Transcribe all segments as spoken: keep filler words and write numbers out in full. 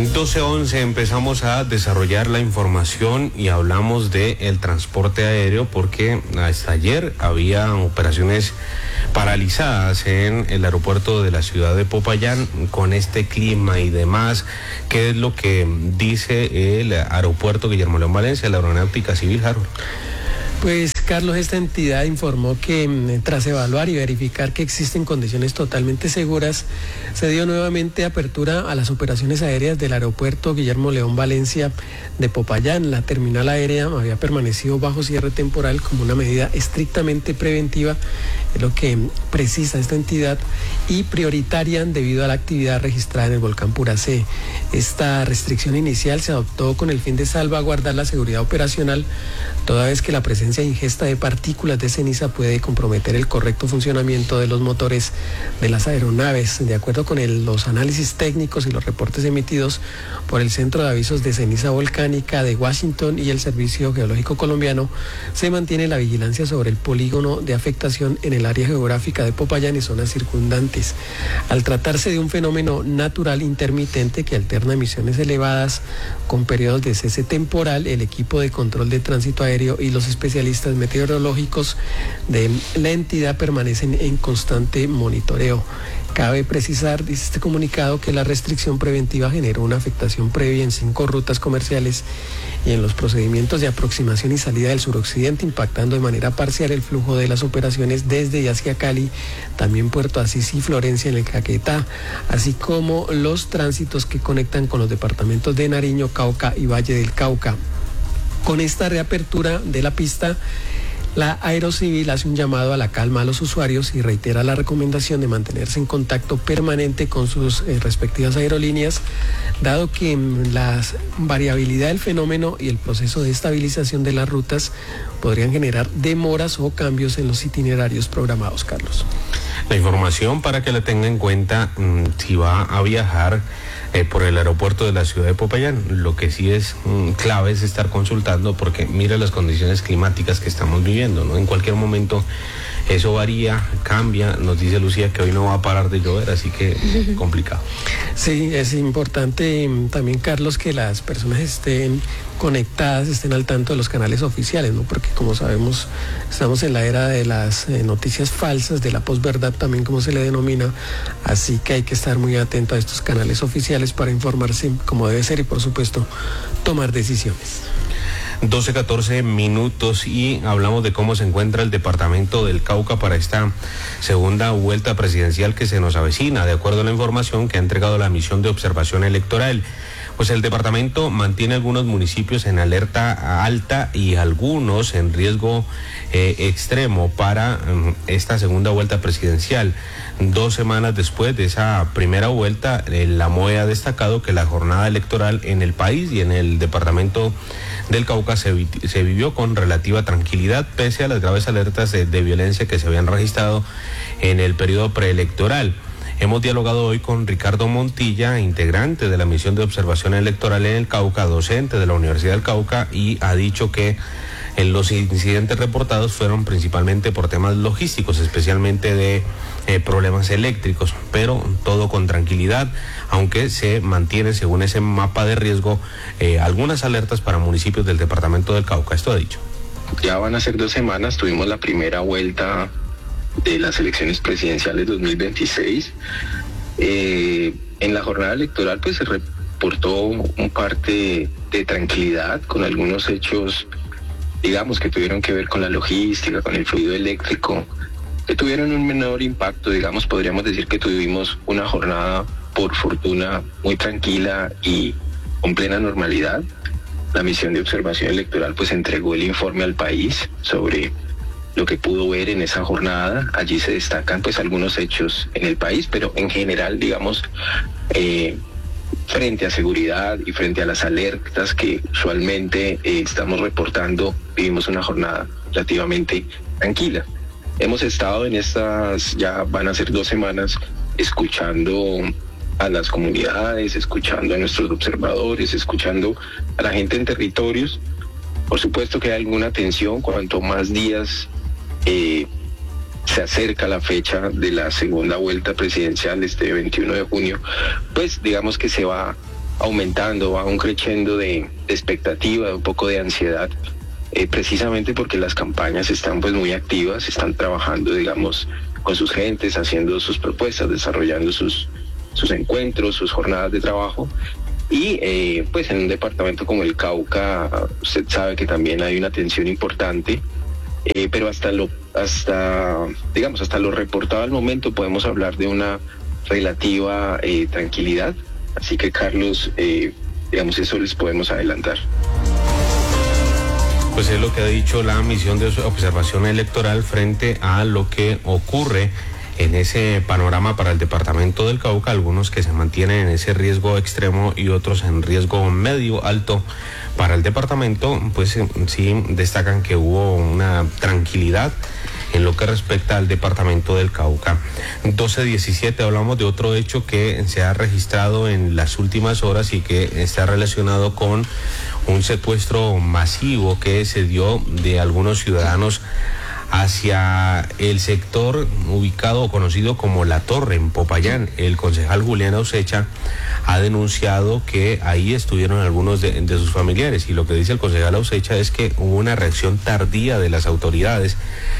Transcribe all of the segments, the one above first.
doce once empezamos a desarrollar la información y hablamos de el transporte aéreo porque hasta ayer había operaciones paralizadas en el aeropuerto de la ciudad de Popayán con este clima y demás. ¿Qué es lo que dice el aeropuerto Guillermo León Valencia, la Aeronáutica Civil, Harold? Pues, Carlos, esta entidad informó que tras evaluar y verificar que existen condiciones totalmente seguras, se dio nuevamente apertura a las operaciones aéreas del aeropuerto Guillermo León Valencia de Popayán. La terminal aérea había permanecido bajo cierre temporal como una medida estrictamente preventiva, es lo que precisa esta entidad, y prioritaria debido a la actividad registrada en el volcán Puracé. Esta restricción inicial se adoptó con el fin de salvaguardar la seguridad operacional, toda vez que la presencia e ingesta de partículas de ceniza puede comprometer el correcto funcionamiento de los motores de las aeronaves. De acuerdo con el, los análisis técnicos y los reportes emitidos por el Centro de Avisos de Ceniza Volcánica de Washington y el Servicio Geológico Colombiano, se mantiene la vigilancia sobre el polígono de afectación en el área geográfica de Popayán y zonas circundantes. Al tratarse de un fenómeno natural intermitente que alterna emisiones elevadas con periodos de cese temporal, el equipo de control de tránsito aéreo y los especialistas meteorológicos de la entidad permanecen en constante monitoreo. Cabe precisar, dice este comunicado, que la restricción preventiva generó una afectación previa en cinco rutas comerciales y en los procedimientos de aproximación y salida del suroccidente, impactando de manera parcial el flujo de las operaciones desde y hacia Cali, también Puerto Asís y Florencia en el Caquetá, así como los tránsitos que conectan con los departamentos de Nariño, Cauca y Valle del Cauca. Con esta reapertura de la pista, la Aerocivil hace un llamado a la calma a los usuarios y reitera la recomendación de mantenerse en contacto permanente con sus eh, respectivas aerolíneas, dado que mm, la variabilidad del fenómeno y el proceso de estabilización de las rutas podrían generar demoras o cambios en los itinerarios programados, Carlos. La información para que la tenga en cuenta mmm, si va a viajar Eh, por el aeropuerto de la ciudad de Popayán. Lo que sí es mm, clave es estar consultando porque mira las condiciones climáticas que estamos viviendo, ¿no? En cualquier momento eso varía, cambia. Nos dice Lucía que hoy no va a parar de llover, así que complicado. Sí, es importante también, Carlos, que las personas estén conectadas, estén al tanto de los canales oficiales, ¿no? Porque como sabemos, estamos en la era de las eh, noticias falsas, de la posverdad también, como se le denomina, así que hay que estar muy atento a estos canales oficiales para informarse como debe ser y, por supuesto, tomar decisiones. doce catorce minutos y hablamos de cómo se encuentra el departamento del Cauca para esta segunda vuelta presidencial que se nos avecina, de acuerdo a la información que ha entregado la misión de observación electoral. Pues el departamento mantiene algunos municipios en alerta alta y algunos en riesgo eh, extremo para um, esta segunda vuelta presidencial. Dos semanas después de esa primera vuelta, eh, la M O E ha destacado que la jornada electoral en el país y en el departamento del Cauca se, vi se vivió con relativa tranquilidad, pese a las graves alertas de, de violencia que se habían registrado en el periodo preelectoral. Hemos dialogado hoy con Ricardo Montilla, integrante de la misión de observación electoral en el Cauca, docente de la Universidad del Cauca, y ha dicho que en los incidentes reportados fueron principalmente por temas logísticos, especialmente de eh, problemas eléctricos, pero todo con tranquilidad, aunque se mantiene, según ese mapa de riesgo, eh, algunas alertas para municipios del departamento del Cauca. Esto ha dicho. Ya van a ser dos semanas, tuvimos la primera vuelta de las elecciones presidenciales dos mil veintiséis. Eh, en la jornada electoral pues se reportó un parte de tranquilidad con algunos hechos, digamos, que tuvieron que ver con la logística, con el fluido eléctrico, que tuvieron un menor impacto. Digamos, podríamos decir que tuvimos una jornada, por fortuna, muy tranquila y con plena normalidad. La misión de observación electoral pues entregó el informe al país sobre lo que pudo ver en esa jornada. Allí se destacan pues algunos hechos en el país, pero en general, digamos, eh, frente a seguridad y frente a las alertas que usualmente eh, estamos reportando, vivimos una jornada relativamente tranquila. Hemos estado en estas, ya van a ser dos semanas, escuchando a las comunidades, escuchando a nuestros observadores, escuchando a la gente en territorios. Por supuesto que hay alguna tensión cuanto más días eh, se acerca la fecha de la segunda vuelta presidencial, este veintiuno de junio, pues digamos que se va aumentando, va un crescendo de, de expectativa, de un poco de ansiedad, eh, precisamente porque las campañas están pues muy activas, están trabajando, digamos, con sus gentes, haciendo sus propuestas, desarrollando sus, sus encuentros, sus jornadas de trabajo. Y eh, pues en un departamento como el Cauca, usted sabe que también hay una tensión importante, eh, pero hasta lo, hasta, digamos, hasta lo reportado al momento podemos hablar de una relativa eh, tranquilidad. Así que, Carlos, eh, digamos, eso les podemos adelantar. Pues es lo que ha dicho la misión de observación electoral frente a lo que ocurre en ese panorama para el departamento del Cauca, algunos que se mantienen en ese riesgo extremo y otros en riesgo medio alto para el departamento. Pues sí destacan que hubo una tranquilidad en lo que respecta al departamento del Cauca. doce diecisiete, hablamos de otro hecho que se ha registrado en las últimas horas y que está relacionado con un secuestro masivo que se dio de algunos ciudadanos hacia el sector ubicado o conocido como La Torre, en Popayán. El concejal Julián Ausecha ha denunciado que ahí estuvieron algunos de, de sus familiares, y lo que dice el concejal Ausecha es que hubo una reacción tardía de las autoridades,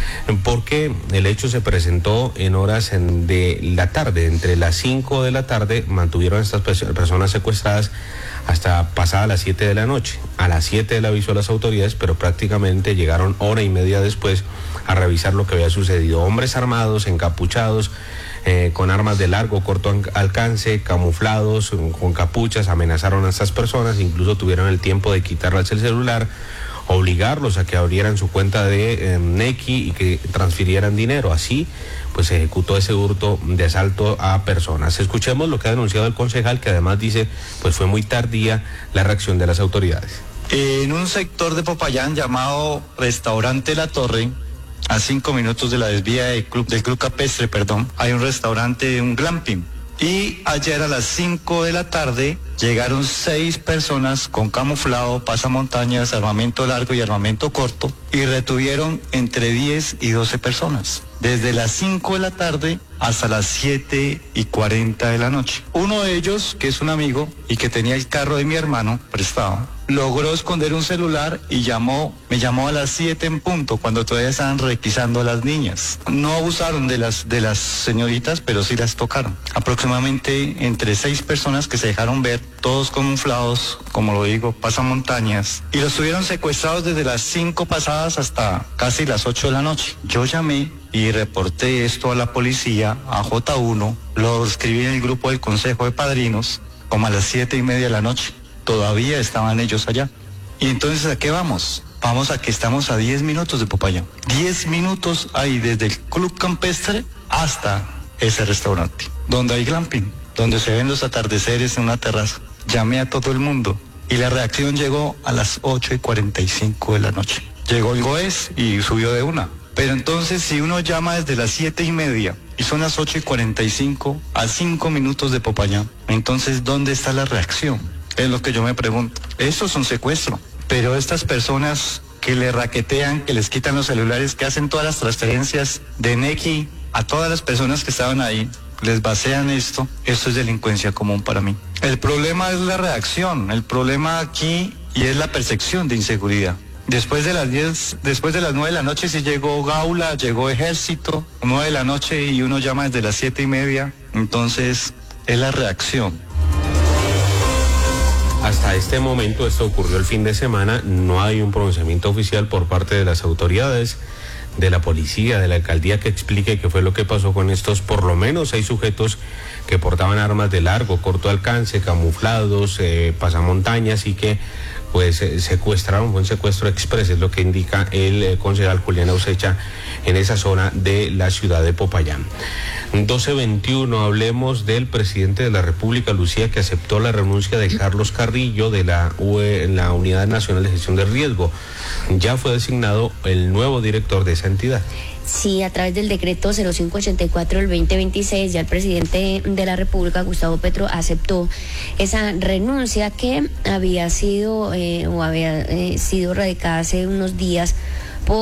porque el hecho se presentó en horas en de la tarde, entre las cinco de la tarde mantuvieron a estas personas secuestradas hasta pasada las siete de la noche. A las siete le avisó a las autoridades, pero prácticamente llegaron hora y media después a revisar lo que había sucedido. Hombres armados, encapuchados, eh, con armas de largo, corto alcance, camuflados, con capuchas, amenazaron a estas personas, incluso tuvieron el tiempo de quitarles el celular, obligarlos a que abrieran su cuenta de eh, Nequi y que transfirieran dinero. Así pues se ejecutó ese hurto de asalto a personas. Escuchemos lo que ha denunciado el concejal, que además dice pues fue muy tardía la reacción de las autoridades. En un sector de Popayán llamado Restaurante La Torre, a cinco minutos de la desvía del club, del club campestre, perdón, hay un restaurante, un glamping. Y ayer a las cinco de la tarde llegaron seis personas con camuflado, pasamontañas, armamento largo y armamento corto, y retuvieron entre diez y doce personas, desde las cinco de la tarde hasta las siete y cuarenta de la noche. Uno de ellos, que es un amigo y que tenía el carro de mi hermano prestado, logró esconder un celular y llamó, me llamó a las siete en punto, cuando todavía estaban requisando a las niñas. No abusaron de las, de las señoritas, pero sí las tocaron. Aproximadamente entre seis personas que se dejaron ver, todos camuflados, como lo digo, pasamontañas, y los tuvieron secuestrados desde las cinco pasadas hasta casi las ocho de la noche. Yo llamé y reporté esto a la policía, a J uno, lo escribí en el grupo del Consejo de Padrinos, como a las siete y media de la noche. Todavía estaban ellos allá. Y entonces, ¿a qué vamos? Vamos a que estamos a diez minutos de Popayán. diez minutos ahí desde el club campestre hasta ese restaurante, donde hay glamping, donde se ven los atardeceres en una terraza. Llamé a todo el mundo y la reacción llegó a las ocho y cuarenta y cinco de la noche. Llegó el GOES y subió de una. Pero entonces, si uno llama desde las siete y media y son las ocho y cuarenta y cinco, a cinco minutos de Popayán, entonces, ¿dónde está la reacción? Es lo que yo me pregunto. Eso es un secuestro. Pero estas personas que le raquetean, que les quitan los celulares, que hacen todas las transferencias de Nequi a todas las personas que estaban ahí, les vacían esto, esto es delincuencia común para mí. El problema es la reacción, el problema aquí y es la percepción de inseguridad. Después de las diez, después de las nueve de la noche sí llegó Gaula, llegó Ejército, nueve de la noche y uno llama desde las siete y media, entonces es la reacción. Hasta este momento, esto ocurrió el fin de semana, no hay un pronunciamiento oficial por parte de las autoridades, de la policía, de la alcaldía, que explique qué fue lo que pasó con estos por lo menos seis sujetos que portaban armas de largo, corto alcance, camuflados, eh, pasamontañas, y que pues eh, secuestraron, fue un secuestro express, es lo que indica el eh, concejal Julián Ausecha en esa zona de la ciudad de Popayán. doce veintiuno, hablemos del presidente de la República, Lucía, que aceptó la renuncia de Carlos Carrillo de la, U E, la Unidad Nacional de Gestión de Riesgo. Ya fue designado el nuevo director de esa entidad. Sí, a través del decreto cero cinco ochenta y cuatro del veinte veintiséis, ya el presidente de la República, Gustavo Petro, aceptó esa renuncia que había sido eh, o había eh, sido radicada hace unos días por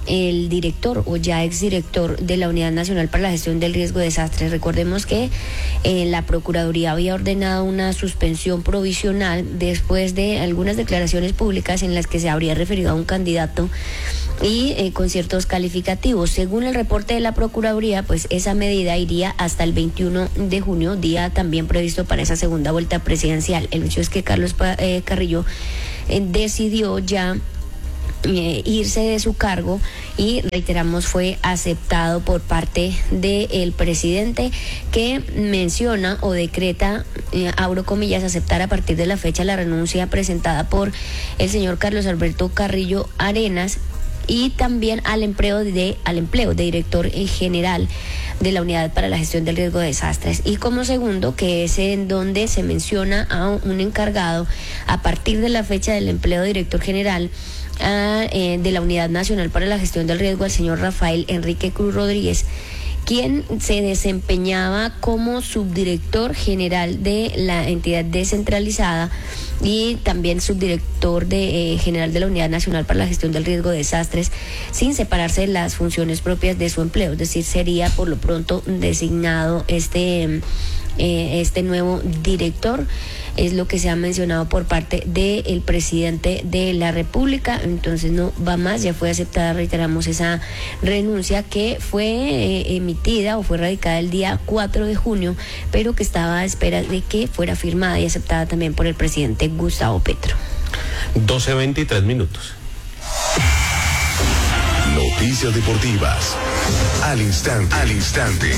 el director o ya exdirector de la Unidad Nacional para la Gestión del Riesgo de Desastres. Recordemos que eh, la Procuraduría había ordenado una suspensión provisional después de algunas declaraciones públicas en las que se habría referido a un candidato y eh, con ciertos calificativos. Según el reporte de la Procuraduría, pues esa medida iría hasta el veintiuno de junio, día también previsto para esa segunda vuelta presidencial. El hecho es que Carlos eh, Carrillo eh, decidió ya Eh, irse de su cargo y reiteramos fue aceptado por parte del presidente, que menciona o decreta, eh, abro comillas, aceptar a partir de la fecha la renuncia presentada por el señor Carlos Alberto Carrillo Arenas y también al empleo de al empleo de director general de la Unidad para la Gestión del Riesgo de Desastres. Y como segundo, que es en donde se menciona a un encargado a partir de la fecha del empleo de director general Uh, eh, de la Unidad Nacional para la Gestión del Riesgo, al señor Rafael Enrique Cruz Rodríguez, quien se desempeñaba como subdirector general de la entidad descentralizada y también subdirector de, eh, general de la Unidad Nacional para la Gestión del Riesgo de Desastres, sin separarse de las funciones propias de su empleo. Es decir, sería por lo pronto designado este, eh, este nuevo director. Es lo que se ha mencionado por parte del presidente de la República. Entonces no va más, ya fue aceptada, reiteramos, esa renuncia que fue eh, emitida o fue radicada el día cuatro de junio, pero que estaba a espera de que fuera firmada y aceptada también por el presidente Gustavo Petro. doce veintitrés minutos. Noticias deportivas. Al instante, al instante.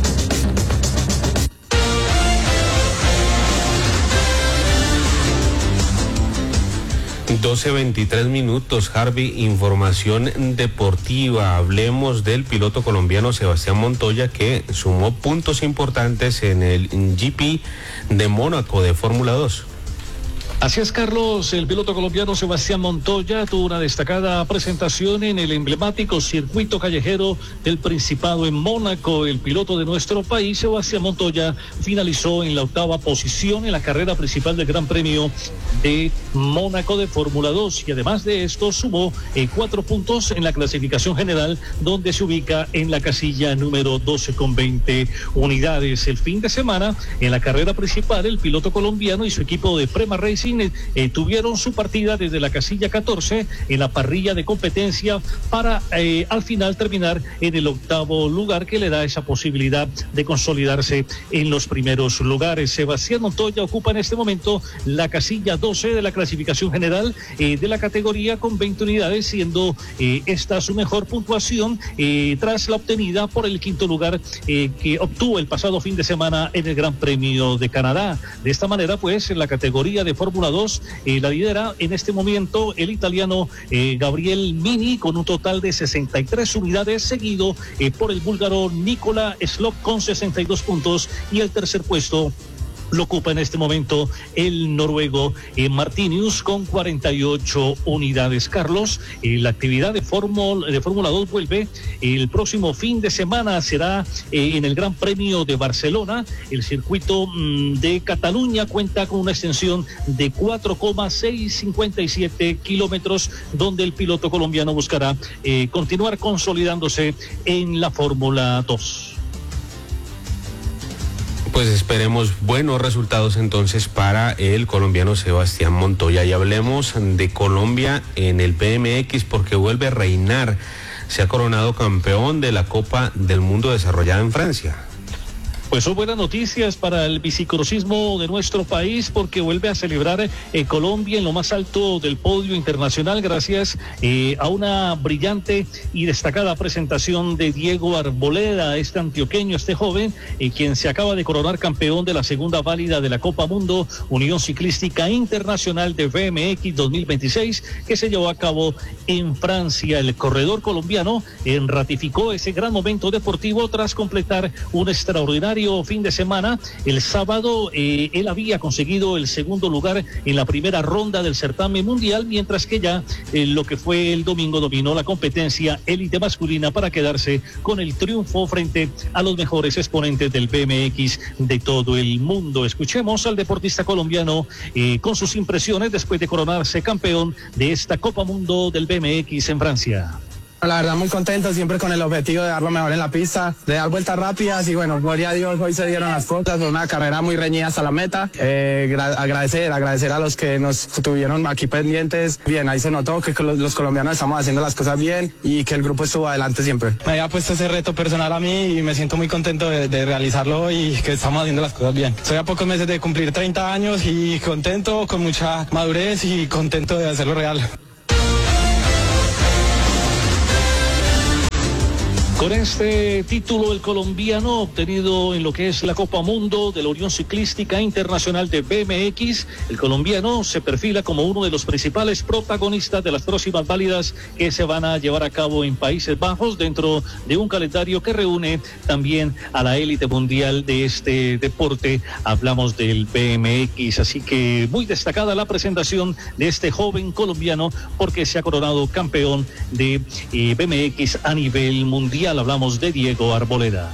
doce veintitrés minutos, Harvey, información deportiva. Hablemos del piloto colombiano Sebastián Montoya, que sumó puntos importantes en el G P de Mónaco de Fórmula dos. Así es, Carlos, el piloto colombiano Sebastián Montoya tuvo una destacada presentación en el emblemático circuito callejero del Principado en Mónaco. El piloto de nuestro país, Sebastián Montoya, finalizó en la octava posición en la carrera principal del Gran Premio de Mónaco de Fórmula dos y además de esto sumó eh, cuatro puntos en la clasificación general, donde se ubica en la casilla número doce con veinte unidades. El fin de semana, en la carrera principal, el piloto colombiano y su equipo de Prema Racing Eh, tuvieron su partida desde la casilla catorce en la parrilla de competencia para eh, al final terminar en el octavo lugar, que le da esa posibilidad de consolidarse en los primeros lugares. Sebastián Montoya ocupa en este momento la casilla doce de la clasificación general eh, de la categoría con veinte unidades, siendo eh, esta su mejor puntuación eh, tras la obtenida por el quinto lugar eh, que obtuvo el pasado fin de semana en el Gran Premio de Canadá. De esta manera, pues, en la categoría de Fórmula dos, eh, la lidera en este momento el italiano eh, Gabriel Mini con un total de sesenta y tres unidades, seguido eh, por el búlgaro Nikola Slop con sesenta y dos puntos, y el tercer puesto lo ocupa en este momento el noruego eh, Martinius con cuarenta y ocho unidades. Carlos, eh, la actividad de Fórmula de Fórmula dos vuelve el próximo fin de semana, será eh, en el Gran Premio de Barcelona. El circuito mmm, de Cataluña cuenta con una extensión de cuatro coma seiscientos cincuenta y siete kilómetros, donde el piloto colombiano buscará eh, continuar consolidándose en la Fórmula dos. Pues esperemos buenos resultados entonces para el colombiano Sebastián Montoya. Y hablemos de Colombia en el B M X, porque vuelve a reinar. Se ha coronado campeón de la Copa del Mundo desarrollada en Francia. Pues son buenas noticias para el bicicrossismo de nuestro país, porque vuelve a celebrar eh, Colombia en lo más alto del podio internacional, gracias eh, a una brillante y destacada presentación de Diego Arboleda, este antioqueño, este joven, eh, quien se acaba de coronar campeón de la segunda válida de la Copa Mundo Unión Ciclística Internacional de B M X dos mil veintiséis, que se llevó a cabo en Francia. El corredor colombiano eh, ratificó ese gran momento deportivo tras completar un extraordinario fin de semana. El sábado eh, él había conseguido el segundo lugar en la primera ronda del certamen mundial, mientras que ya eh, lo que fue el domingo dominó la competencia élite masculina para quedarse con el triunfo frente a los mejores exponentes del B M X de todo el mundo. Escuchemos al deportista colombiano eh, con sus impresiones después de coronarse campeón de esta Copa Mundo del B M X en Francia. La verdad muy contento, siempre con el objetivo de dar lo mejor en la pista, de dar vueltas rápidas y bueno, gloria a Dios, hoy se dieron las cosas, fue una carrera muy reñida hasta la meta. Eh, agradecer, agradecer a los que nos tuvieron aquí pendientes. Bien, ahí se notó que los, los colombianos estamos haciendo las cosas bien y que el grupo estuvo adelante siempre. Me había puesto ese reto personal a mí y me siento muy contento de, de realizarlo y que estamos haciendo las cosas bien. Estoy a pocos meses de cumplir treinta años y contento, con mucha madurez y contento de hacerlo real. Con este título, el colombiano obtenido en lo que es la Copa Mundo de la Unión Ciclística Internacional de B M X, el colombiano se perfila como uno de los principales protagonistas de las próximas válidas que se van a llevar a cabo en Países Bajos dentro de un calendario que reúne también a la élite mundial de este deporte. Hablamos del B M X, así que muy destacada la presentación de este joven colombiano porque se ha coronado campeón de eh, B M X a nivel mundial. Hablamos de Diego Arboleda.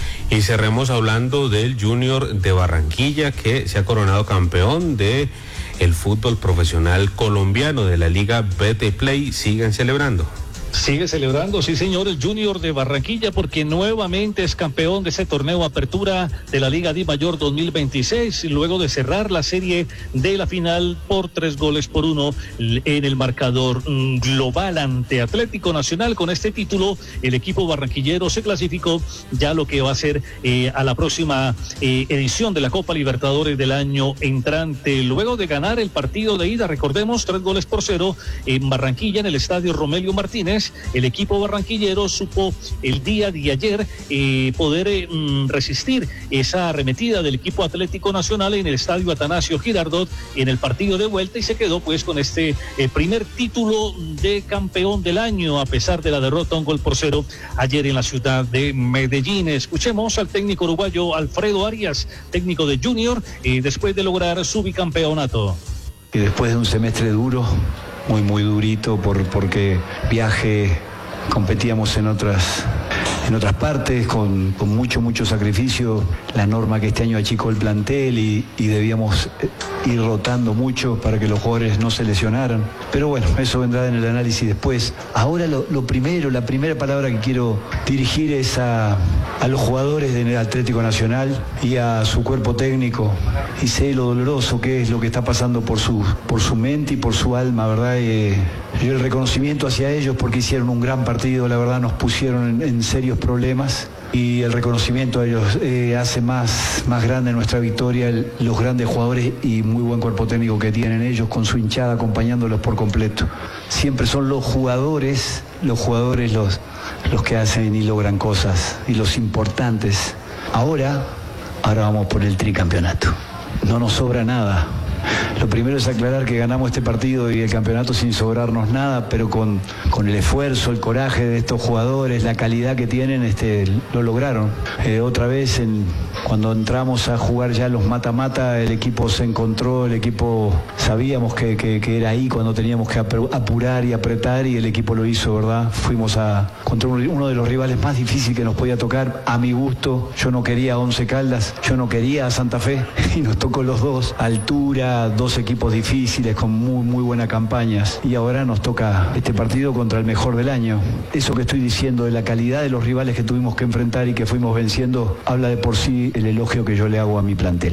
Y cerremos hablando del Junior de Barranquilla, que se ha coronado campeón de el fútbol profesional colombiano de la Liga Betplay. Siguen celebrando. Sigue celebrando, sí señor, el Junior de Barranquilla, porque nuevamente es campeón de ese torneo apertura de la Liga Dimayor dos mil veintiséis, luego de cerrar la serie de la final por tres goles por uno en el marcador global ante Atlético Nacional. Con este título, el equipo barranquillero se clasificó ya lo que va a ser eh, a la próxima eh, edición de la Copa Libertadores del año entrante, luego de ganar el partido de ida, recordemos, tres goles por cero en Barranquilla, en el estadio Romelio Martínez. El equipo barranquillero supo el día de ayer eh, poder eh, resistir esa arremetida del equipo Atlético Nacional en el estadio Atanasio Girardot en el partido de vuelta y se quedó pues con este eh, primer título de campeón del año a pesar de la derrota un gol por cero ayer en la ciudad de Medellín. Escuchemos al técnico uruguayo Alfredo Arias, técnico de Junior, eh, después de lograr su bicampeonato. Y después de un semestre duro, muy muy durito por porque viaje, competíamos en otras en otras partes con, con mucho mucho sacrificio, la norma que este año achicó el plantel y, y debíamos ir rotando mucho para que los jugadores no se lesionaran, pero bueno, eso vendrá en el análisis después. Ahora lo, lo primero, la primera palabra que quiero dirigir es a, a los jugadores del Atlético Nacional y a su cuerpo técnico, y sé lo doloroso que es lo que está pasando por su, por su mente y por su alma, ¿verdad? Eh, yo el reconocimiento hacia ellos porque hicieron un gran partido, la verdad nos pusieron en, en serios problemas, y el reconocimiento a ellos eh, hace más, más grande nuestra victoria, el, los grandes jugadores y muy buen cuerpo técnico que tienen ellos con su hinchada acompañándolos por completo. Siempre son los jugadores, los jugadores los, los que hacen y logran cosas, y los importantes. Ahora, ahora vamos por el tricampeonato. No nos sobra nada. Lo primero es aclarar que ganamos este partido y el campeonato sin sobrarnos nada, pero con, con el esfuerzo, el coraje de estos jugadores, la calidad que tienen, este, lo lograron. Eh, otra vez, en, cuando entramos a jugar ya los mata-mata, el equipo se encontró, el equipo sabíamos que, que, que era ahí cuando teníamos que apurar y apretar, y el equipo lo hizo, ¿verdad? Fuimos a contra uno de los rivales más difíciles que nos podía tocar, a mi gusto. Yo no quería a Once Caldas, yo no quería a Santa Fe, y nos tocó los dos, altura, dos equipos difíciles con muy muy buenas campañas, y ahora nos toca este partido contra el mejor del año. Eso que estoy diciendo de la calidad de los rivales que tuvimos que enfrentar y que fuimos venciendo, habla de por sí el elogio que yo le hago a mi plantel.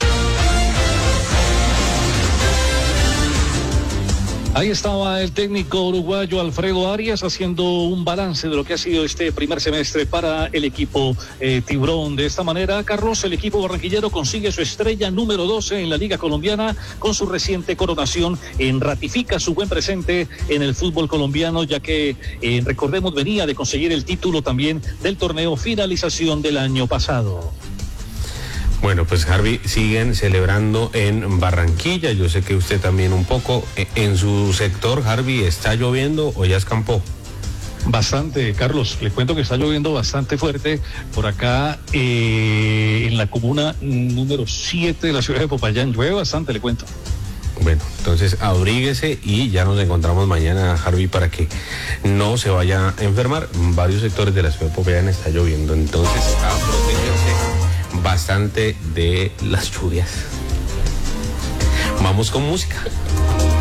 Ahí estaba el técnico uruguayo Alfredo Arias haciendo un balance de lo que ha sido este primer semestre para el equipo eh, Tiburón. De esta manera, Carlos, el equipo barranquillero consigue su estrella número doce en la Liga Colombiana con su reciente coronación. En ratifica su buen presente en el fútbol colombiano, ya que, eh, recordemos, venía de conseguir el título también del torneo finalización del año pasado. Bueno, pues Harvey, siguen celebrando en Barranquilla. Yo sé que usted también un poco. En su sector, Harvey, ¿está lloviendo o ya escampó? Bastante, Carlos. Le cuento que está lloviendo bastante fuerte por acá eh, en la comuna número siete de la ciudad de Popayán. Llueve bastante, le cuento. Bueno, entonces abríguese y ya nos encontramos mañana, Harvey, para que no se vaya a enfermar. En varios sectores de la ciudad de Popayán está lloviendo, entonces a protegerse bastante de las lluvias. Vamos con música.